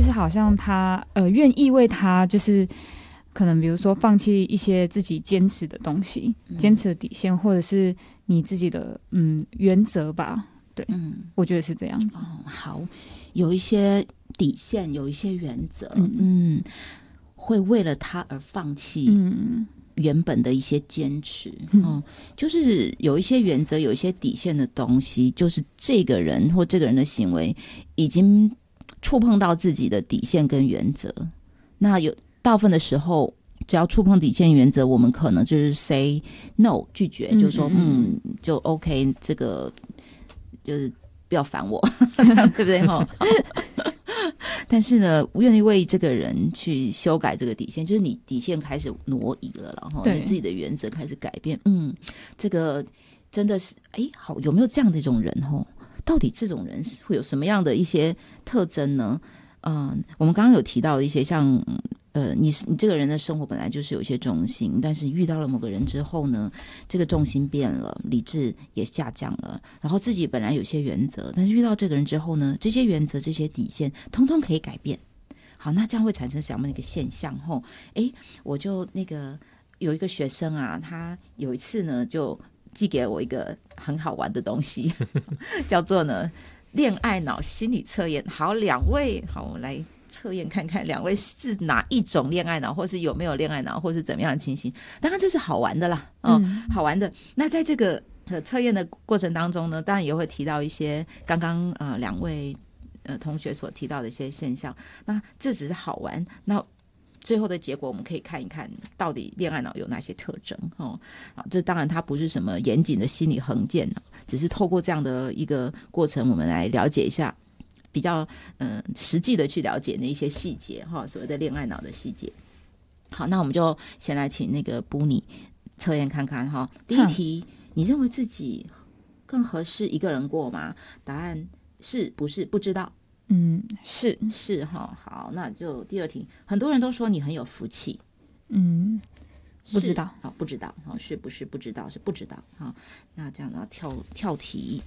就是好像他愿意为他就是可能比如说放弃一些自己坚持的东西，坚持的底线，或者是你自己的原则吧。对，我觉得是这样子。 好，有一些底线，有一些原则，会为了他而放弃原本的一些坚持，就是有一些原则，有一些底线的东西，就是这个人或这个人的行为已经触碰到自己的底线跟原则。那有大部分的时候，只要触碰底线原则，我们可能就是 say no 拒绝，就是说就 OK， 这个就是不要烦我对不对但是呢，愿意为这个人去修改这个底线，就是你底线开始挪移了，然后你自己的原则开始改变。这个真的是好，有没有这样的一种人到底这种人会有什么样的一些特征呢？我们刚刚有提到的一些像你这个人的生活本来就是有一些重心，但是遇到了某个人之后呢，这个重心变了，理智也下降了，然后自己本来有些原则，但是遇到这个人之后呢，这些原则这些底线通通可以改变。好，那这样会产生什么样的一个现象？我就那个有一个学生啊，他有一次呢就寄给我一个很好玩的东西叫做呢恋爱脑心理测验。好，两位，好，我来测验看看两位是哪一种恋爱脑，或是有没有恋爱脑，或是怎么样的情形。当然这是好玩的啦，好玩的。那在这个测验的过程当中呢，当然也会提到一些刚刚两位同学所提到的一些现象。那这只是好玩，那最后的结果我们可以看一看到底恋爱脑有哪些特征这当然它不是什么严谨的心理横见，只是透过这样的一个过程，我们来了解一下比较实际的去了解那一些细节所谓的恋爱脑的细节。好，那我们就先来请那个布尼测验看看第一题，你认为自己更合适一个人过吗？答案是不是不知道。是好，那就第二题，很多人都说你很有福气。 不知道。 好，不知道。好，是不是不知道？是不知道。好，那这样呢，跳题。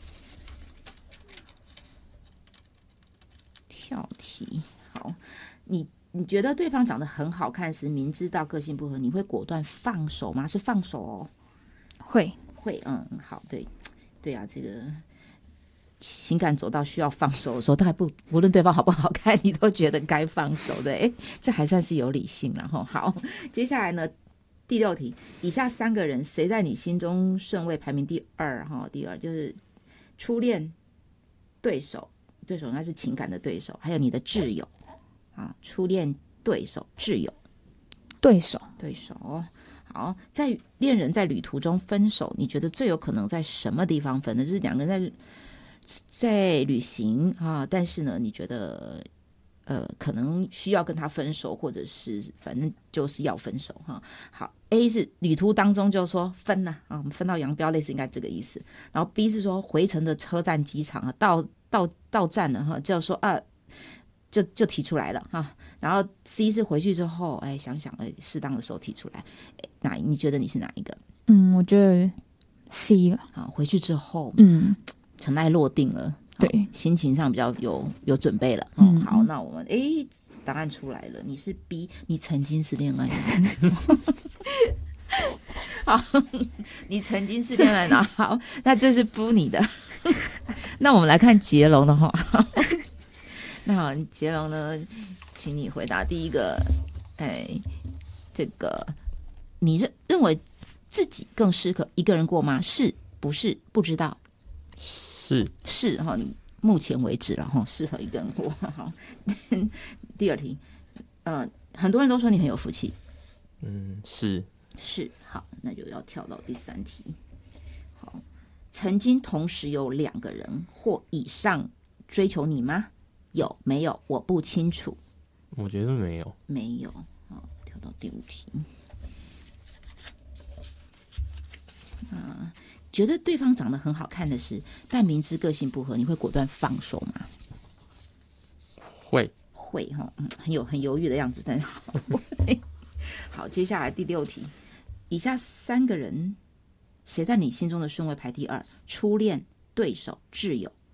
好，你觉得对方长得很好看时，明知道个性不合，你会果断放手吗？是放手会，好，对啊，这个情感走到需要放手的时候，大概无论对方好不好看，你都觉得该放手的。这还算是有理性了。好，接下来呢，第六题，以下三个人谁在你心中顺位排名第二？第二就是初恋、对手应该是情感的对手，还有你的挚友初恋、对手、挚友。对手。好，在恋人在旅途中分手，你觉得最有可能在什么地方分呢？就是两个人在旅行但是呢，你觉得可能需要跟他分手，或者是反正就是要分手好 ，A 是旅途当中就说分我们分道扬镳，类似应该这个意思。然后 B 是说回程的车站机场到站了就说就提出来了然后 C 是回去之后想想适当的时候提出来。你觉得你是哪一个？ 我觉得 C 了。 回去之后尘埃落定了， 对， 心情上比较有准备了。好，那我们答案出来了，你是 B， 你曾经是恋爱脑。好，你曾经是恋爱脑。好，那这是不你的。那我们来看杰龙的话。那好，杰龙呢，请你回答第一个。这个你认为自己更适合一个人过吗？是不是不知道？是你目前为止了适合一个人过。好，第二题，很多人都说你很有福气。是。好，那就要跳到第三题。好，曾经同时有两个人或以上追求你吗？有没有？我不清楚。 我觉得没有。 好，跳到第五题。觉得对方长得很好看的是，但明知个性不合，你会果断放手吗？ 会很犹豫的样子，但是好，接下来第六题，以下三个人谁在你心中的顺位排第二？初恋、对手、挚友。